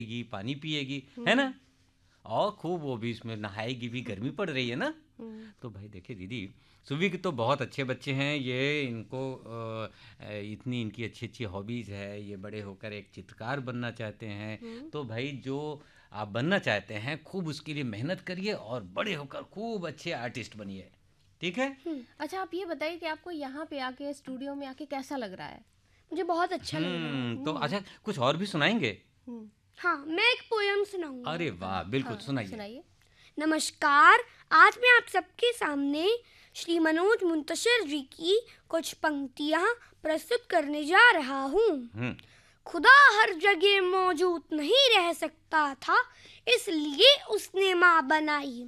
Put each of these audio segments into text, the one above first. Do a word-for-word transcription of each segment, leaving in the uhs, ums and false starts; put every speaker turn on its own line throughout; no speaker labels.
पिएगी, पानी पिएगी, है ना? और खूब वो भी इसमें नहाएगी भी, गर्मी पड़ रही है ना। तो भाई देखिए दीदी, सुविक तो बहुत अच्छे बच्चे हैं। ये इनको अ, इतनी इनकी अच्छी अच्छी हॉबीज़ है। ये बड़े होकर एक चित्रकार बनना चाहते हैं। तो भाई जो आप बनना चाहते हैं, खूब उसके लिए मेहनत करिए और बड़े होकर खूब अच्छे आर्टिस्ट बनिए, ठीक है?
अच्छा, आप ये बताइए कि आपको यहाँ पे आके स्टूडियो में आके कैसा लग रहा है?
मुझे बहुत अच्छा लग रहा है।
हम्म तो अच्छा, कुछ और भी सुनाएंगे?
हाँ, मैं एक पोयम सुनाऊंगा।
अरे वाह, बिल्कुल
हाँ,
सुनाइए।
सुनाइए।
नमस्कार, आज मैं आप सबके सामने श्री मनोज मुंतशिर जी की कुछ पंक्तियाँ प्रस्तुत करने जा रहा हूँ।
हम्म
खुदा हर जगह मौजूद नहीं रह सकता था, इसलिए उसने माँ बनाई।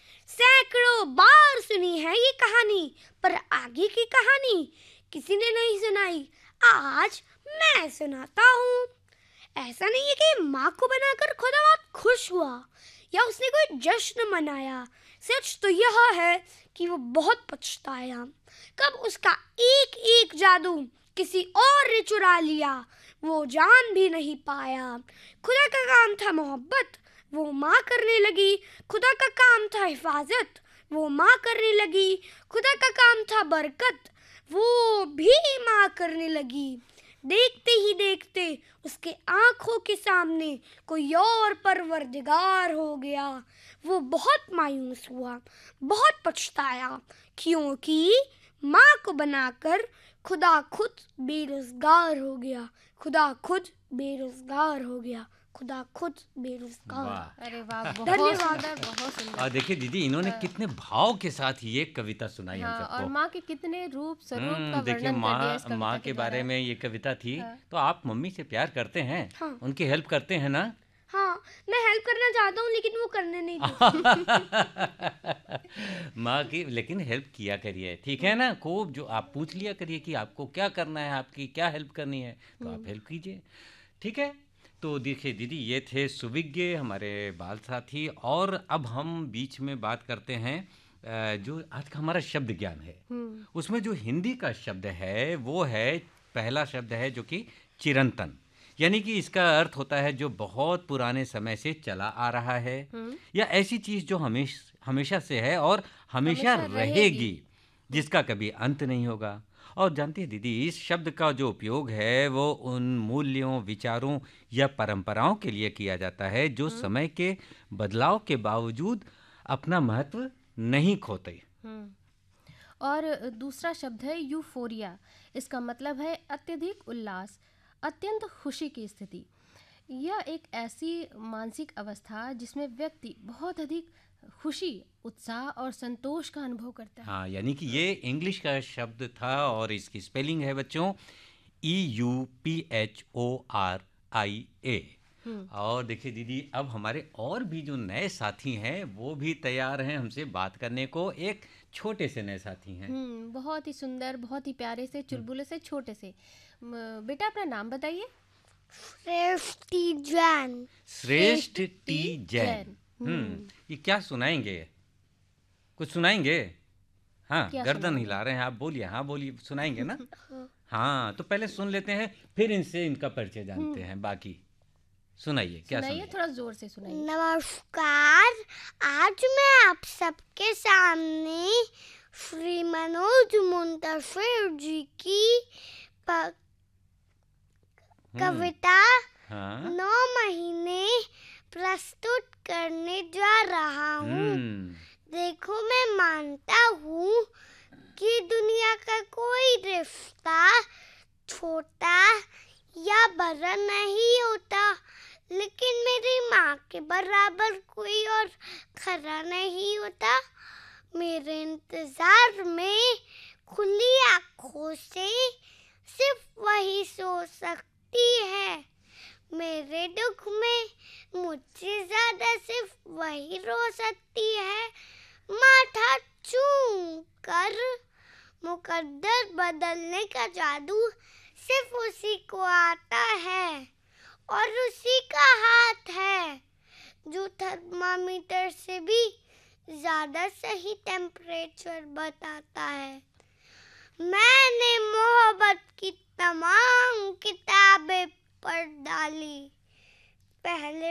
सैकड़ों बार सुनी है ये कहानी, पर आगे की कहानी किसी ने नहीं सुनाई। आज मैं सुनाता हूँ। ऐसा नहीं है कि माँ को बनाकर खुदा बहुत खुश हुआ या उसने कोई जश्न मनाया। सच तो यह है कि वो बहुत पछताया। कब उसका एक एक जादू किसी और ने चुरा लिया, वो जान भी नहीं पाया। खुदा का काम था मोहब्बत, वो माँ करने लगी। खुदा का काम था हिफाजत, वो माँ करने लगी। खुदा का काम था बरकत, वो भी माँ करने लगी। देखते ही देखते उसके आंखों के सामने कोई और परवरदिगार हो गया। वो बहुत मायूस हुआ, बहुत पछताया, क्योंकि माँ को बनाकर खुदा खुद बेरोजगार हो गया। खुदा खुद बेरोजगार हो गया। खुदा खुद बेरोजगार।
वाह।
अरे वाह, बहुत
धन्यवाद।
सुंदर, बहुत सुंदर।
और देखिए दीदी, इन्होंने कितने भाव के साथ ये कविता सुनाई हम
हाँ, और
सबको।
माँ के कितने रूप स्वरूप का
हम्म देखिए,
वर्णन कर दिया इस
माँ
कविता
माँ
के
के बारे
द्वारा।
में ये कविता थी।
हाँ।
तो आप मम्मी से प्यार करते हैं?
हाँ।
उनकी हेल्प करते हैं ना?
हाँ, मैं हेल्प करना चाहता हूँ लेकिन वो करने नहीं देती।
माँ की लेकिन हेल्प किया करिए, ठीक है ना? खूब जो आप पूछ लिया करिए कि आपको क्या करना है, आपकी क्या हेल्प करनी है, तो आप हेल्प कीजिए, ठीक है? तो देखिए दीदी, ये थे सुविज्ञ हमारे बाल साथी। और अब हम बीच में बात करते हैं अ, जो आज का हमारा शब्द ज्ञान है, उसमें जो हिंदी का शब्द है वो है, पहला शब्द है जो कि चिरंतन। यानी कि इसका अर्थ होता है जो बहुत पुराने समय से चला आ रहा है, या ऐसी चीज जो हमेश हमेशा से है और हमेशा
हमेशा रहेगी।
रहेगी, जिसका कभी अंत नहीं होगा। और जानती है दीदी, इस शब्द का जो उपयोग है वो उन मूल्यों, विचारों या परंपराओं के लिए किया जाता है जो समय के बदलाव के बावजूद अपना महत्व नहीं खोते।
और दूसरा शब्द है यूफोरिया। इसका मतलब है अत्यधिक उल्लास, अत्यंत खुशी की स्थिति। यह एक ऐसी मानसिक अवस्था जिसमें व्यक्ति बहुत अधिक खुशी, उत्साह और संतोष का अनुभव करता है।
हाँ, यानी कि ये इंग्लिश का शब्द था और इसकी स्पेलिंग है बच्चों E U P H O R आई ए। और देखिए दीदी, अब हमारे और भी जो नए साथी हैं वो भी तैयार हैं हमसे बात करने को। एक छोटे से नए साथी हैं।
हम्म बहुत ही सुंदर, बहुत ही प्यारे से, चुलबुले से, छोटे से। म, बेटा अपना नाम बताइए।
श्रेष्ठ टी जैन।
श्रेष्ठ टी जैन। हम्म ये क्या सुनाएंगे? कुछ सुनाएंगे? हाँ,
क्या
गर्दन
सुनाएंगे?
हिला रहे हैं आप। बोलिए, हाँ बोलिए, सुनाएंगे ना? हाँ, तो पहले सुन लेते हैं, फिर इनसे इनका परिचय जानते हैं। बाकी सुनाइए, क्या
सुनाइए,
सुनाइए?
थोड़ा जोर से सुनाइए।
नमस्कार, आज मैं आप सबके सामने श्री मनोज मुंतशिर जी की प- कविता
हाँ।
नौ महीने प्रस्तुत करने जा रहा हूँ।
हम्म
देखो, मैं मानता हूँ कि दुनिया का कोई रिश्ता छोटा या बड़ा नहीं होता, लेकिन मेरी माँ के बराबर कोई और खरा नहीं होता। मेरे इंतजार में खुली आँखों से सिर्फ वही सो सकती है। मेरे दुख में मुझसे ज्यादा सिर्फ वही रो सकती है। माथा चूम कर मुकद्दर बदलने का जादू सिर्फ उसी को आता है, और उसी का हाथ है जो थर्मामीटर से भी ज्यादा सही टेम्परेचर बताता है। मैंने मोहब्बत की तमाम किताबें पढ़ डाली, पहले